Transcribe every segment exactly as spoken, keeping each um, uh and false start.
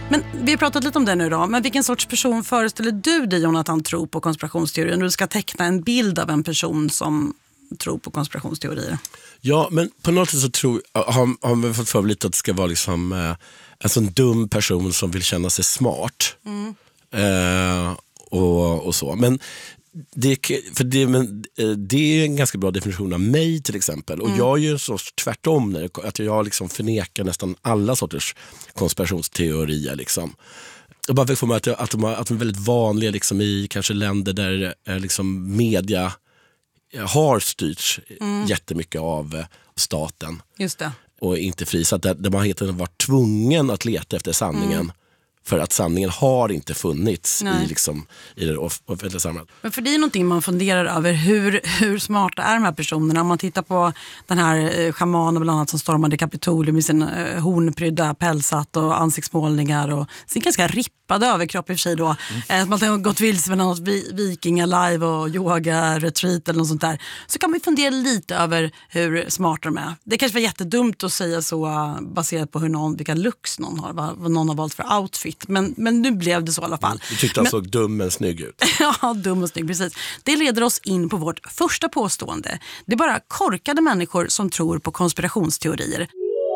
Men vi har pratat lite om det nu då. Men vilken sorts person föreställer du dig, Jonathan, tror på konspirationsteorier? När du ska teckna en bild av en person som tror på konspirationsteorier. Ja, men på något sätt så tror har, har man fått för lite att det ska vara liksom, eh, en sån dum person som vill känna sig smart. Mm. Eh, och, och så. Men det, för det, men det är en ganska bra definition av mig till exempel. Och mm. jag är ju en sorts tvärtom när att jag liksom förnekar nästan alla sorters konspirationsteorier liksom. Och bara för mig att, att, de, att de är väldigt vanliga liksom, i kanske länder där eh, liksom, media har styrts mm. jättemycket av eh, staten. Just det. Och inte fri. Så att där, där man helt enkelt varit tvungen att leta efter sanningen. Mm. För att sanningen har inte funnits i, liksom, i det offentliga samhället. Men för det är någonting man funderar över. Hur, hur smarta är de här personerna? Om man tittar på den här eh, schamanen bland annat som stormade Kapitolium med sin eh, hornprydda pälsat och ansiktsmålningar och sin ganska rippade överkropp i och för sig då. Mm. Eh, man har gått vilse med något vi, vikinga live och yoga, retreat eller något sånt där. Så kan man fundera lite över hur smarta de är. Det kanske var jättedumt att säga så uh, baserat på hur någon, vilka looks någon har, vad, vad någon har valt för outfit. Men, men nu blev det så i alla fall. Du tyckte han såg dum men snygg ut. Ja, dum och snygg, precis. Det leder oss in på vårt första påstående. Det är bara korkade människor som tror på konspirationsteorier.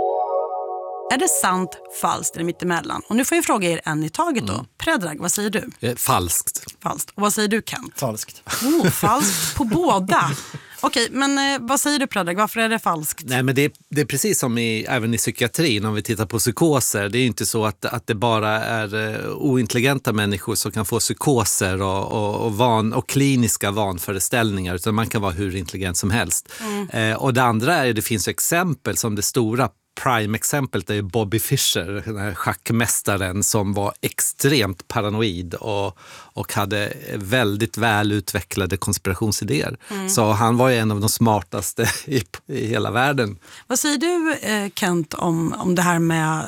Är det sant, falskt eller mittemellan? Och nu får jag fråga er en i taget då. Mm. Predrag, vad säger du? Eh, falskt. Falskt. Och vad säger du, Kent? Falskt. Oh, falskt på båda. Okej, men eh, vad säger du, Predrag? Varför är det falskt? Nej, men det är, det är precis som i, även i psykiatrin om vi tittar på psykoser. Det är ju inte så att, att det bara är uh, ointelligenta människor som kan få psykoser och, och, och, van, och kliniska vanföreställningar, utan man kan vara hur intelligent som helst. Mm. Eh, och det andra är, det finns exempel som det stora prime-exemplet är ju Bobby Fischer, den här schackmästaren som var extremt paranoid och, och hade väldigt väl utvecklade konspirationsidéer. Mm. Så han var ju en av de smartaste i, i hela världen. Vad säger du, Kent, om, om det här med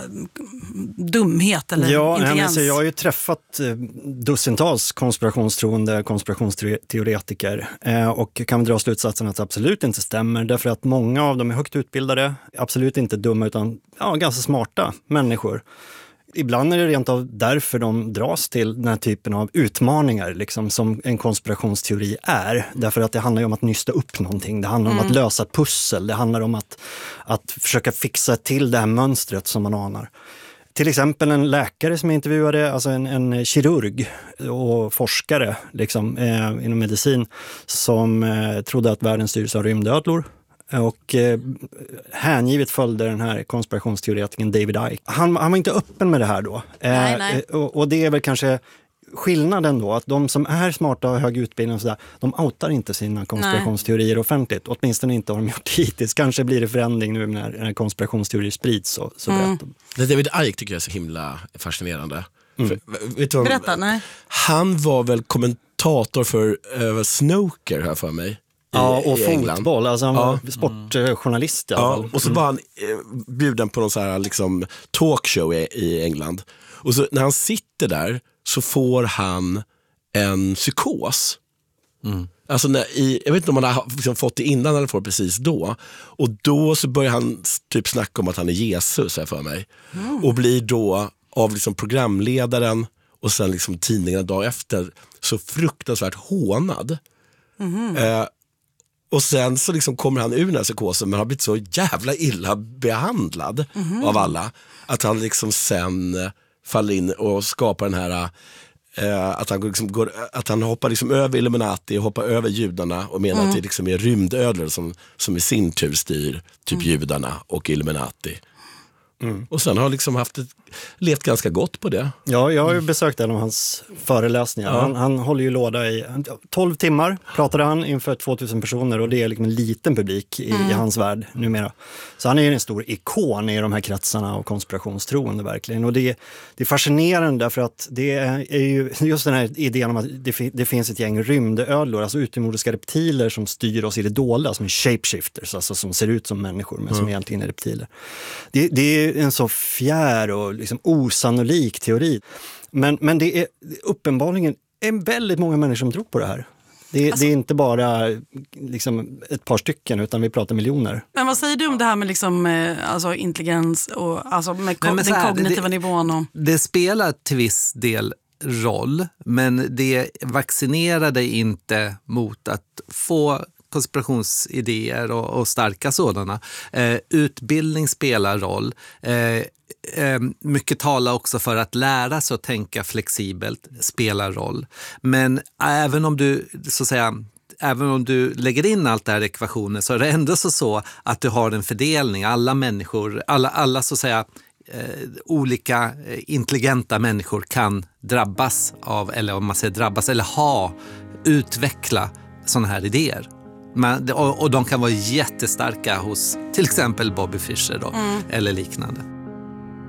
dumhet eller ja, intelligens? Ja, jag har ju träffat dussintals konspirationstroende konspirationsteoretiker och kan dra slutsatsen att det absolut inte stämmer, därför att många av dem är högt utbildade, absolut inte dumma utan ja, ganska smarta människor. Ibland är det rent av därför de dras till den här typen av utmaningar liksom, som en konspirationsteori är. Därför att det handlar ju om att nysta upp någonting. Det handlar Mm. om att lösa ett pussel. Det handlar om att, att försöka fixa till det här mönstret som man anar. Till exempel en läkare som jag intervjuade, alltså en, en kirurg och forskare liksom, eh, inom medicin som eh, trodde att världen styrs av rymdödlor. Och eh, hängivet följde den här konspirationsteoretikern David Icke. Han, han var inte öppen med det här då. Eh, nej, nej. Och, och det är väl kanske skillnaden då, att de som är smarta och hög utbildning och sådär, de outar inte sina konspirationsteorier nej. offentligt. Åtminstone inte har de gjort hittills. Kanske blir det förändring nu när, när konspirationsteorier sprids så, så mm. berättar. Det David Icke tycker jag är så himla fascinerande. Mm. För, vet du vad, Berätta, nej. Han var väl kommentator för uh, snooker här för mig. Ja, och i fotboll, alltså han var ja. sportjournalist i alla fall. Ja, och så var han eh, bjuden på någon så här liksom talkshow i, i England. Och så när han sitter där så får han en psykos. Mm. Alltså när, i, jag vet inte om han har liksom fått det innan eller får det precis då. Och då så börjar han typ snacka om att han är Jesus här för mig. Mm. Och blir då av liksom programledaren och sen liksom tidningarna dag efter så fruktansvärt hånad. Mm. Eh, Och sen så liksom kommer han ur den här psykosen men har blivit så jävla illa behandlad mm-hmm. av alla. Att han liksom sen faller in och skapar den här eh, att, han liksom går, att han hoppar liksom över Illuminati och hoppar över judarna och menar mm. att det liksom är rymdödlor som, som i sin tur styr typ mm. judarna och Illuminati. Mm. Och sen har liksom haft ett, levt ganska gott på det. Ja, jag har ju besökt en av hans föreläsningar. Ja. Han, han håller ju låda i tolv timmar pratade han inför tvåtusen personer och det är liksom en liten publik i, mm. i hans värld numera. Så han är ju en stor ikon i de här kretsarna av konspirationstroende verkligen. Och det, det är fascinerande därför att det är, är ju just den här idén om att det, det finns ett gäng rymdödlor, alltså utomjordiska reptiler som styr oss i det dolda, som är shapeshifters, alltså som ser ut som människor men som mm. egentligen är reptiler. Det, det är en så fjär och liksom osannolik teori. Men, men det är uppenbarligen är väldigt många människor som tror på det här. Det, Alltså- det är inte bara liksom, ett par stycken, utan vi pratar miljoner. Men vad säger du om det här med liksom, eh, alltså, intelligens och alltså, med ko- Nej, men så den här, kognitiva det- nivån? Och... Det spelar till viss del roll, men det vaccinerar dig inte mot att få konspirationsidéer och, och starka sådana. Eh, utbildning spelar roll. Eh, eh, mycket talar också för att lära sig att tänka flexibelt spelar roll. Men även om du, så att säga, även om du lägger in allt det här i ekvationen, så är det ändå så, så att du har en fördelning. Alla människor, alla, alla så att säga, Eh, olika eh, intelligenta människor kan drabbas av, eller om man säger drabbas, eller ha, utveckla sådana här idéer. Men, och, och de kan vara jättestarka hos till exempel Bobby Fischer då, mm. eller liknande.